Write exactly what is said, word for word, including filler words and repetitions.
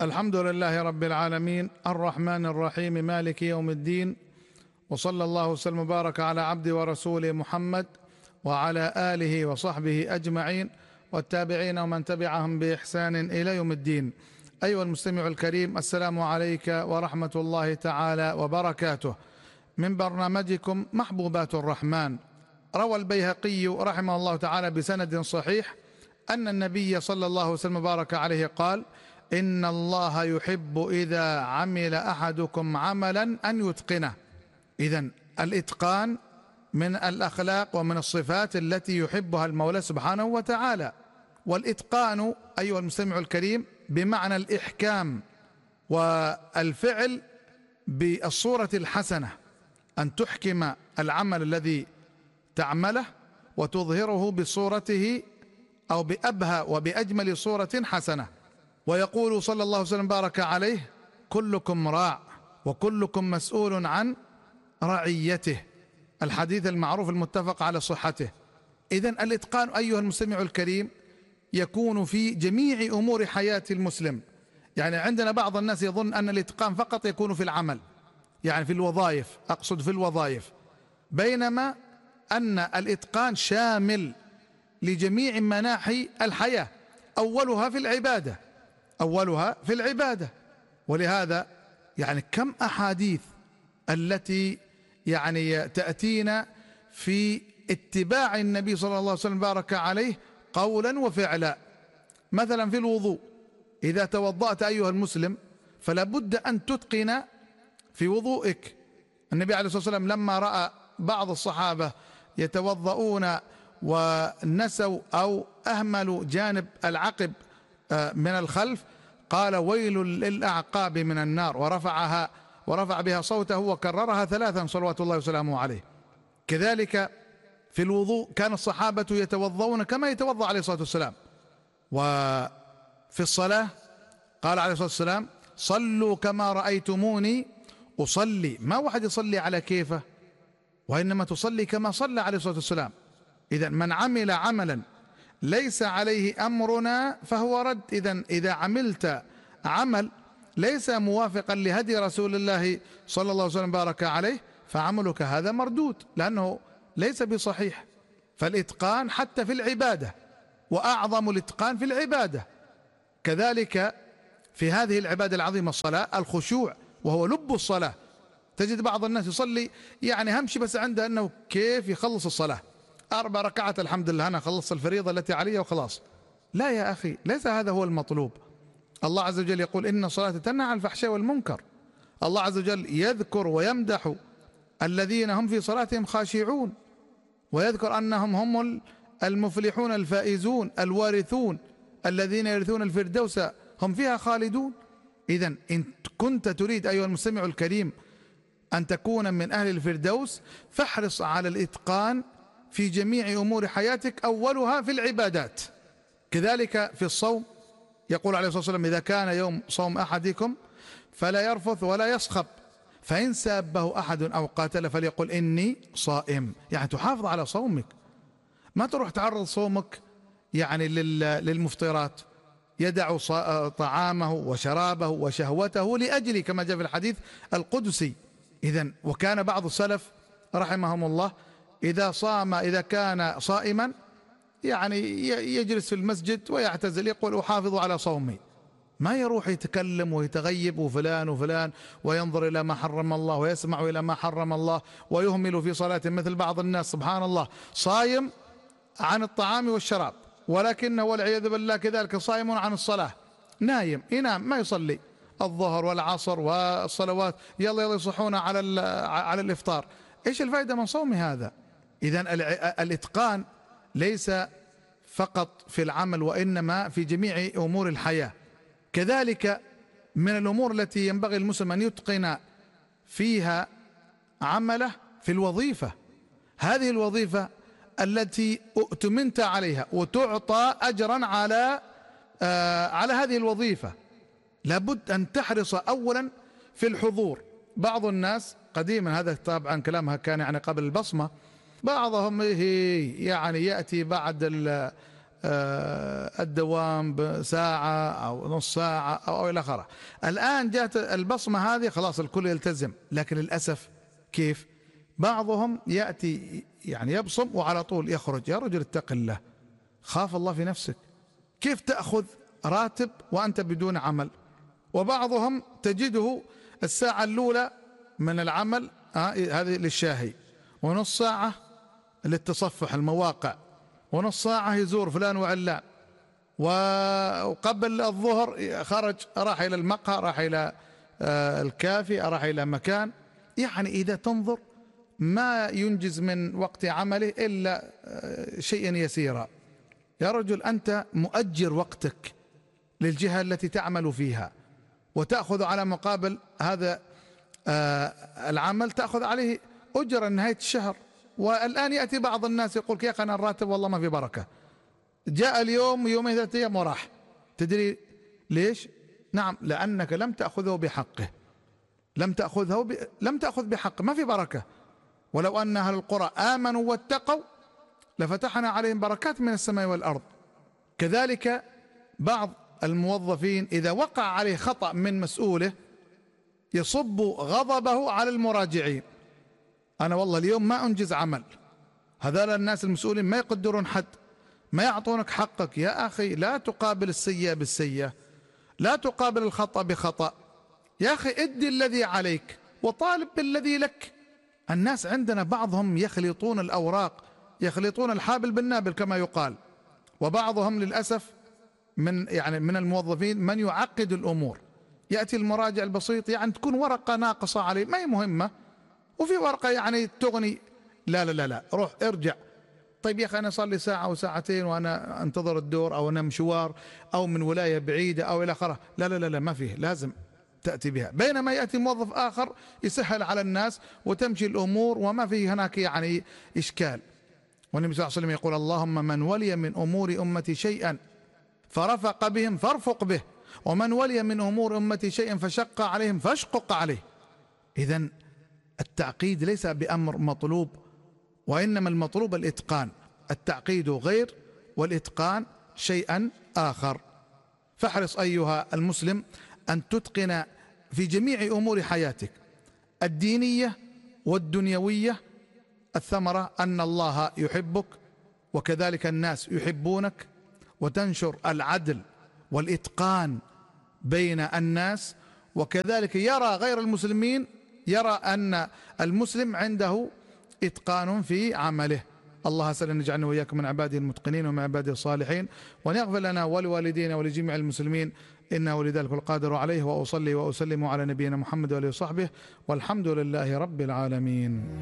الحمد لله رب العالمين الرحمن الرحيم مالك يوم الدين، وصلى الله وسلم وبارك على عبده ورسوله محمد وعلى آله وصحبه أجمعين والتابعين ومن تبعهم بإحسان إلى يوم الدين. أيها المستمع الكريم، السلام عليك ورحمة الله تعالى وبركاته. من برنامجكم محبوبات الرحمن. روى البيهقي رحمه الله تعالى بسند صحيح أن النبي صلى الله وسلم وبارك عليه قال: إن الله يحب إذا عمل أحدكم عملا أن يتقنه. إذن الإتقان من الأخلاق ومن الصفات التي يحبها المولى سبحانه وتعالى. والإتقان أيها المستمع الكريم بمعنى الإحكام والفعل بالصورة الحسنة، أن تحكم العمل الذي تعمله وتظهره بصورته أو بأبهى وبأجمل صورة حسنة. ويقول صلى الله عليه وسلم بارك عليه: كلكم راع وكلكم مسؤول عن رعيته. الحديث المعروف المتفق على صحته. إذن الإتقان أيها المستمع الكريم يكون في جميع أمور حياة المسلم. يعني عندنا بعض الناس يظن أن الإتقان فقط يكون في العمل، يعني في الوظائف، أقصد في الوظائف، بينما أن الإتقان شامل لجميع مناحي الحياة، أولها في العبادة أولها في العبادة. ولهذا يعني كم أحاديث التي يعني تأتينا في اتباع النبي صلى الله عليه وسلم بارك عليه قولا وفعلا. مثلا في الوضوء، إذا توضأت أيها المسلم فلا بد أن تتقن في وضوئك. النبي عليه الصلاة والسلام لما رأى بعض الصحابة يتوضؤون ونسوا أو أهملوا جانب العقب من الخلف قال: ويل للأعقاب من النار، ورفعها ورفع بها صوته وكررها ثلاثا صلوات الله وسلامه عليه. كذلك في الوضوء كان الصحابة يتوضؤون كما يتوضأ عليه الصلاة والسلام. وفي الصلاة قال عليه الصلاة والسلام: صلوا كما رأيتموني أصلي. ما واحد يصلي على كيفه، وإنما تصلي كما صلى عليه الصلاة والسلام. إذا من عمل عملا ليس عليه أمرنا فهو رد. إذا إذا عملت عمل ليس موافقا لهدي رسول الله صلى الله عليه وسلم بارك عليه فعملك هذا مردود، لأنه ليس بصحيح. فالإتقان حتى في العبادة، وأعظم الإتقان في العبادة. كذلك في هذه العبادة العظيمة الصلاة، الخشوع وهو لب الصلاة. تجد بعض الناس يصلي يعني همشي بس عنده أنه كيف يخلص الصلاة، أربع ركعات الحمد لله أنا خلصت الفريضة التي علي وخلاص. لا يا أخي، ليس هذا هو المطلوب. الله عز وجل يقول: إن الصلاة تنهى عن الفحشاء والمنكر. الله عز وجل يذكر ويمدح الذين هم في صلاتهم خاشعون، ويذكر أنهم هم المفلحون الفائزون الوارثون الذين يرثون الفردوس هم فيها خالدون. إذن إن كنت تريد أيها المستمع الكريم أن تكون من أهل الفردوس فاحرص على الإتقان في جميع أمور حياتك، أولها في العبادات. كذلك في الصوم يقول عليه الصلاة والسلام: إذا كان يوم صوم أحدكم فلا يرفث ولا يصخب، فإن سابه أحد أو قاتل فليقل إني صائم. يعني تحافظ على صومك، ما تروح تعرض صومك يعني للمفطرات، يدع طعامه وشرابه وشهوته لأجلي، كما جاء في الحديث القدسي. إذن وكان بعض السلف رحمهم الله إذا صام إذا كان صائما يعني يجلس في المسجد ويعتزل، يقول: أحافظ على صومي. ما يروح يتكلم ويتغيب وفلان وفلان وينظر إلى ما حرم الله ويسمع إلى ما حرم الله ويهمل في صلاته، مثل بعض الناس سبحان الله صايم عن الطعام والشراب، ولكنه والعياذ بالله كذلك صائم عن الصلاة، نايم ينام ما يصلي الظهر والعصر والصلوات، يلا يلا يصحون على على الإفطار. إيش الفائدة من صوم هذا؟ إذن الإتقان ليس فقط في العمل، وإنما في جميع أمور الحياة. كذلك من الأمور التي ينبغي المسلم أن يتقن فيها عمله في الوظيفة. هذه الوظيفة التي اؤتمنت عليها وتعطى أجرا على آه على هذه الوظيفة، لابد أن تحرص أولا في الحضور. بعض الناس قديما، هذا طبعا كلامها كان يعني قبل البصمة، بعضهم يعني يأتي بعد الدوام بساعة أو نص ساعة أو إلى آخره. الآن جاءت البصمة هذه خلاص الكل يلتزم، لكن للأسف كيف بعضهم يأتي يعني يبصم وعلى طول يخرج. يا رجل اتق الله، خاف الله في نفسك، كيف تأخذ راتب وأنت بدون عمل؟ وبعضهم تجده الساعة الأولى من العمل هذه للشاهي، ونص ساعة للتصفح المواقع، ونص ساعة يزور فلان وعلان، وقبل الظهر خرج راح إلى المقهى، راح إلى الكافي، راح إلى مكان. يعني إذا تنظر ما ينجز من وقت عمله إلا شيئا يسيرا. يا رجل أنت مؤجر وقتك للجهة التي تعمل فيها، وتأخذ على مقابل هذا العمل تأخذ عليه أجرا نهاية الشهر. والآن يأتي بعض الناس يقول يا أخي أنا الراتب والله ما في بركة، جاء اليوم يومين ثلاثة أيام وراح. تدري ليش؟ نعم، لأنك لم تأخذه بحقه، لم تأخذه ب... لم تأخذ بحقه، ما في بركة. ولو أن أهل القرى آمنوا واتقوا لفتحنا عليهم بركات من السماء والأرض. كذلك بعض الموظفين إذا وقع عليه خطأ من مسؤوله يصب غضبه على المراجعين. أنا والله اليوم ما أنجز عمل، هذول الناس المسؤولين ما يقدرون حد، ما يعطونك حقك. يا أخي لا تقابل السيئة بالسيئة، لا تقابل الخطأ بخطأ. يا أخي ادي الذي عليك وطالب بالذي لك. الناس عندنا بعضهم يخلطون الأوراق، يخلطون الحابل بالنابل كما يقال. وبعضهم للأسف من يعني من الموظفين من يعقد الأمور. يأتي المراجع البسيط يعني تكون ورقة ناقصة عليه ما هي مهمة، وفي ورقة يعني تغني. لا لا لا لا روح ارجع. طيب يا أخي أنا صار لي ساعة أو ساعتين وأنا أنتظر الدور، أو أنا مشوار، أو من ولاية بعيدة أو إلى آخره. لا لا لا لا ما فيه، لازم تأتي بها. بينما يأتي موظف آخر يسهل على الناس وتمشي الأمور وما فيه هناك يعني إشكال. والنبي صلى الله عليه وسلم يقول اللهم من ولي من أمور أمتي شيئا فرفق بهم فارفق به، ومن ولي من أمور أمتي شيئا فشق عليهم فاشقق عليه. إذن التعقيد ليس بأمر مطلوب، وإنما المطلوب الإتقان. التعقيد غير والإتقان شيئا آخر. فاحرص أيها المسلم أن تتقن في جميع أمور حياتك الدينية والدنيوية. الثمرة أن الله يحبك وكذلك الناس يحبونك، وتنشر العدل والإتقان بين الناس، وكذلك يرى غير المسلمين يرى أن المسلم عنده إتقان في عمله. الله أسأل أن يجعلنا وإياكم من عباده المتقنين ومن عباده الصالحين، وأن يغفر لنا ولوالدينا ولجميع المسلمين إنه لذلك القادر عليه. وأصلي وأسلم على نبينا محمد وآله وصحبه، والحمد لله رب العالمين.